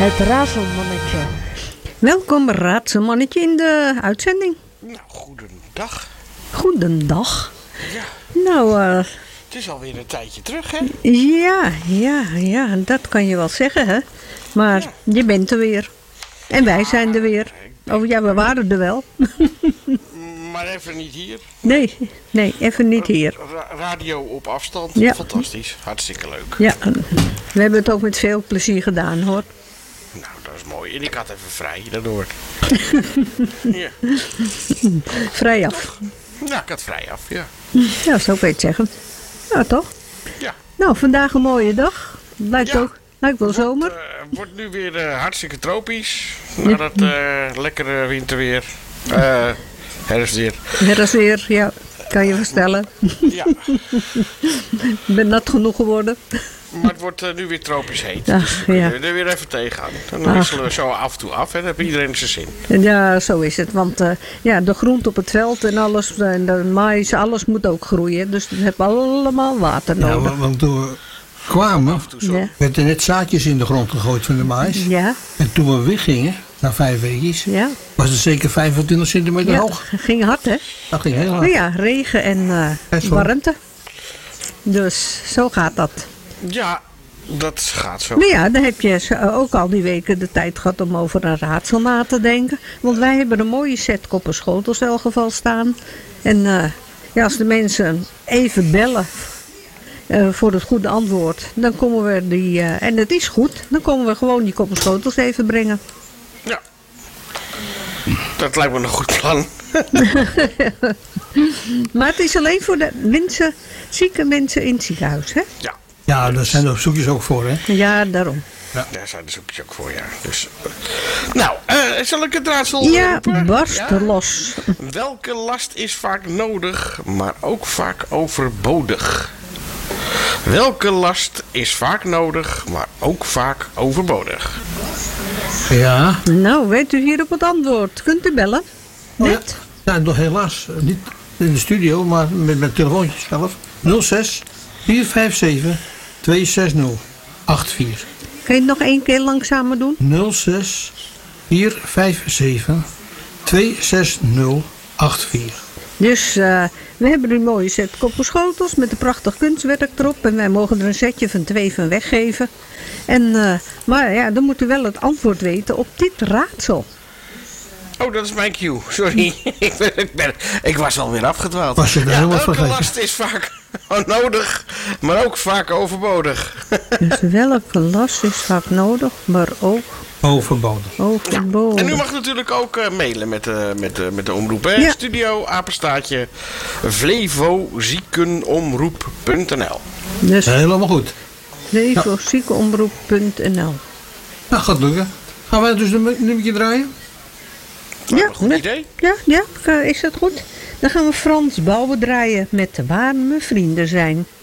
Het Raadselmannetje. Welkom Raadselmannetje in de uitzending. Nou, goedendag. Goedendag. Ja. Nou, het is alweer een tijdje terug, hè? Ja, dat kan je wel zeggen, hè. Maar je bent er weer. En wij zijn er weer. Oh ja, we waren er wel. Maar even niet hier. Nee, even niet hier. Radio op afstand. Ja. Fantastisch. Hartstikke leuk. Ja, we hebben het ook met veel plezier gedaan, hoor. Nou, dat is mooi. En ik had even vrij daardoor. Ja. Vrij af. Nou, ik had vrij af, ja. Ja, zo kan je het zeggen. Ja, toch? Ja. Nou, vandaag een mooie dag. Lijkt wel zomer. Wordt nu weer hartstikke tropisch. Na dat lekkere winterweer. Herfstweer. Herfstweer, ja. Kan je verstellen. Ja. Ik ben nat genoeg geworden. Maar het wordt nu weer tropisch heet. Ach, dus we kunnen er weer even tegenaan. Dan wisselen we zo af en toe af en dan heeft iedereen zijn zin. Ja, zo is het. Want de groente op het veld en alles, en de maïs, alles moet ook groeien. Dus we hebben allemaal water nodig. Ja, want toen we kwamen, werden net zaadjes in de grond gegooid van de maïs. Ja. En toen we weggingen, na 5 weken, was het zeker 25 centimeter hoog. Het ging hard, hè? Dat ging heel hard. Ja, regen en warmte. Dus zo gaat dat. Ja, dat gaat zo. Nou ja, dan heb je ook al die weken de tijd gehad om over een raadsel na te denken. Want wij hebben een mooie set koppen schotels in elk geval staan. En als de mensen even bellen voor het goede antwoord, dan komen we die, en het is goed, dan komen we gewoon die koppen schotels even brengen. Ja, dat lijkt me een goed plan. Maar het is alleen voor de mensen, zieke mensen in het ziekenhuis, hè? Ja. Ja, daar zijn de zoekjes ook voor, hè? Ja, daarom. Ja, daar zijn de zoekjes ook voor, ja. Dus, nou, zal ik het raadsel roepen? Barst los. Welke last is vaak nodig, maar ook vaak overbodig? Welke last is vaak nodig, maar ook vaak overbodig? Ja. Nou, weet u hierop het antwoord? Kunt u bellen? Net? Ja, nog helaas niet in de studio, maar met mijn telefoontje zelf. 06 457 260 84. Kan je het nog één keer langzamer doen? 06 457 260 84. Dus we hebben een mooie set koppen schotels met een prachtig kunstwerk erop. En wij mogen er een setje van 2 van weggeven. En, maar ja, dan moet u wel het antwoord weten op dit raadsel. Oh, dat is mijn cue. Sorry. Ik was alweer afgedwaald. Was je er helemaal welke vergeten? last is vaak nodig, maar ook vaak overbodig? Dus welke last is vaak nodig, maar ook Overbodig. overbodig. En u mag natuurlijk ook mailen met de omroep. Hè? Ja. Studio, apenstaartje, flevoziekenomroep.nl. Dus Helemaal goed. flevoziekenomroep.nl. Nou, gaat lukken. Gaan wij dus een nummertje draaien? Ja, Goed idee. Ja, is dat goed? Dan gaan we Frans Bouwen draaien met Waar mijn vrienden zijn.